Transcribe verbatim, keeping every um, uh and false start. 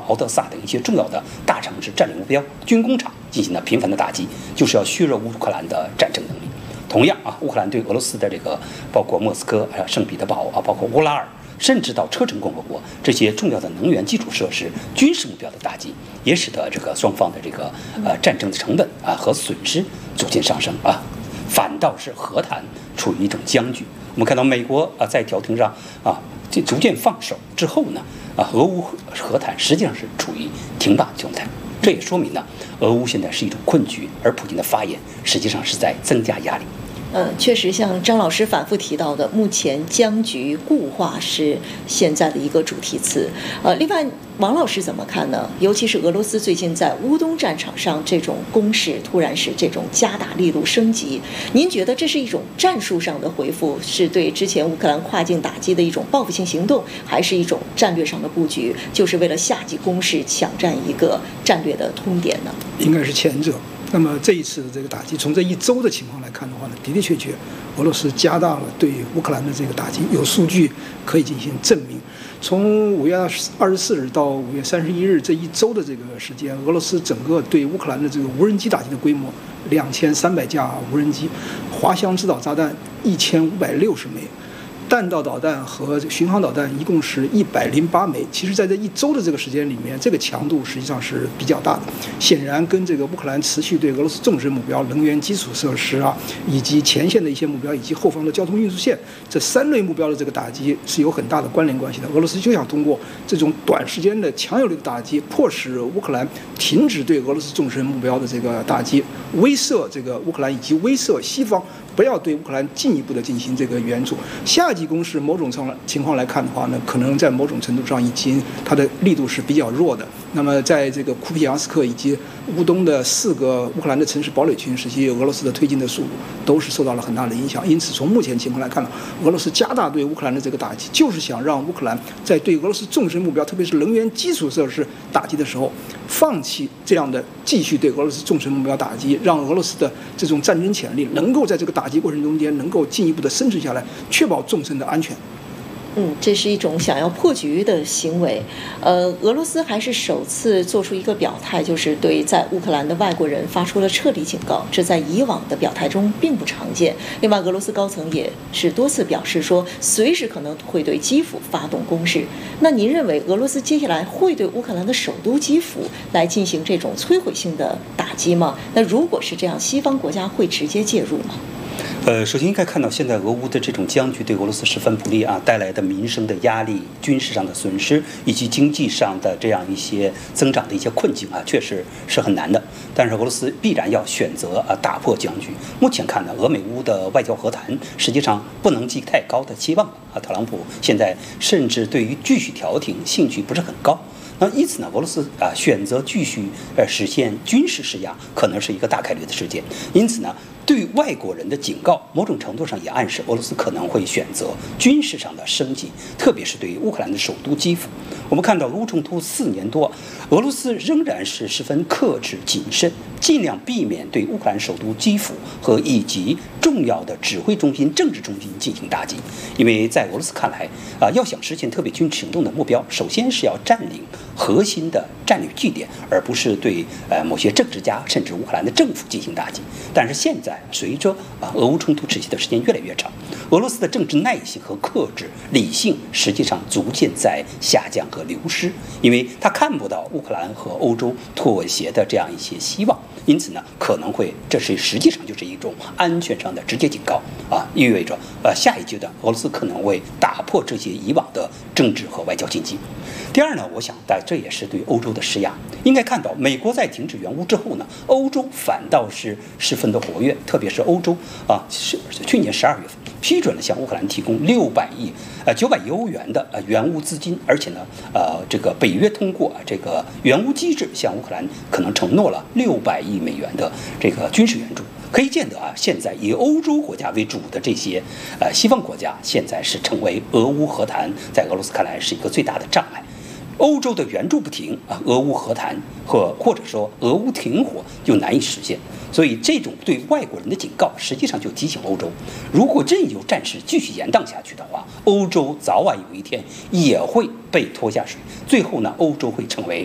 敖德萨等一些重要的大城市战略目标、军工厂进行了频繁的打击，就是要削弱乌克兰的战争能力。同样啊，乌克兰对俄罗斯的这个包括莫斯科、啊圣彼得堡啊，包括乌拉尔，甚至到车臣共和国这些重要的能源基础设施、军事目标的打击，也使得这个双方的这个呃战争的成本啊和损失逐渐上升啊，反倒是和谈处于一种僵局。我们看到美国啊在调停上啊这逐渐放手之后呢，啊俄乌和谈实际上是处于停摆状态。这也说明呢，俄乌现在是一种困局，而普京的发言实际上是在增加压力。 嗯，确实，像张老师反复提到的，目前僵局固化是现在的一个主题词。呃，另外，王老师怎么看呢？尤其是俄罗斯最近在乌东战场上这种攻势突然是这种加大力度升级，您觉得这是一种战术上的回复，是对之前乌克兰跨境打击的一种报复性行动，还是一种战略上的布局，就是为了夏季攻势抢占一个战略的通点呢？ 应该是前者。那么这一次的这个打击，从这一周的情况来看的话呢，的的确确，俄罗斯加大了对乌克兰的这个打击，有数据可以进行证明。从五月二十四日到五月三十一日这一周的这个时间，俄罗斯整个对乌克兰的这个无人机打击的规模两千三百架无人机，滑翔制导炸弹一千五百六十枚。弹道导弹和巡航导弹一共是一百零八枚。其实，在这一周的这个时间里面，这个强度实际上是比较大的。显然，跟这个乌克兰持续对俄罗斯重视目标、能源基础设施啊，以及前线的一些目标，以及后方的交通运输线这三类目标的这个打击是有很大的关联关系的。俄罗斯就想通过这种短时间的强有力的打击，迫使乌克兰停止对俄罗斯重视目标的这个打击，威慑这个乌克兰以及威慑西方。不要对乌克兰进一步的进行这个援助。夏季攻势某种情况来看的话呢，可能在某种程度上已经它的力度是比较弱的。那么在这个库皮扬斯克以及乌东的四个乌克兰的城市堡垒群时期，俄罗斯的推进的速度都是受到了很大的影响。因此，从目前情况来看呢，俄罗斯加大对乌克兰的这个打击，就是想让乌克兰在对俄罗斯重视目标，特别是能源基础设施打击的时候，放弃这样的继续对俄罗斯重视目标打击，让俄罗斯的这种战争潜力能够在这个打击过程中间能够进一步的生存下来，确保众生的安全。 嗯，这是一种想要破局的行为。呃，俄罗斯还是首次做出一个表态，就是对在乌克兰的外国人发出了撤离警告，这在以往的表态中并不常见。另外，俄罗斯高层也是多次表示说，随时可能会对基辅发动攻势。那您认为俄罗斯接下来会对乌克兰的首都基辅来进行这种摧毁性的打击吗？那如果是这样，西方国家会直接介入吗？ 呃，首先应该看到，现在俄乌的这种僵局对俄罗斯十分不利啊，带来的民生的压力、军事上的损失以及经济上的这样一些增长的一些困境啊，确实是很难的。但是俄罗斯必然要选择啊打破僵局。目前看呢，俄美乌的外交和谈实际上不能寄太高的期望啊。特朗普现在甚至对于继续调停兴趣不是很高。那因此呢，俄罗斯啊选择继续呃实现军事施压，可能是一个大概率的事件。因此呢，对外国人的警告，某种程度上也暗示俄罗斯可能会选择军事上的升级，特别是对于乌克兰的首都基辅。我们看到俄乌冲突四年多，俄罗斯仍然是十分克制谨慎，尽量避免对乌克兰首都基辅和以及重要的指挥中心、政治中心进行打击。因为在俄罗斯看来，啊，要想实现特别军事行动的目标，首先是要占领核心的战略据点，而不是对呃某些政治家甚至乌克兰的政府进行打击。但是现在随着啊俄乌冲突持续的时间越来越长，俄罗斯的政治耐性和克制理性实际上逐渐在下降和流失，因为他看不到乌克兰和欧洲妥协的这样一些希望。因此呢，可能会这是实际上就是一种安全上的直接警告啊，意味着呃下一阶段俄罗斯可能会打破这些以往的政治和外交禁忌。第二呢，我想但这也是对欧洲的施压。应该看到，美国在停止援乌之后呢，欧洲反倒是十分的活跃，特别是欧洲啊，是去年十二月份批准了向乌克兰提供六百亿呃九百亿欧元的呃援乌资金，而且呢呃这个北约通过这个援乌机制，向乌克兰可能承诺了六百亿美元的这个军事援助。可以见得啊，现在以欧洲国家为主的这些呃西方国家，现在是成为俄乌和谈在俄罗斯看来是一个最大的障碍。欧洲的援助不停啊，俄乌和谈和或者说俄乌停火就难以实现，所以这种对外国人的警告，实际上就提醒欧洲，如果真有战事继续延宕下去的话，欧洲早晚有一天也会被拖下水，最后呢，欧洲会成为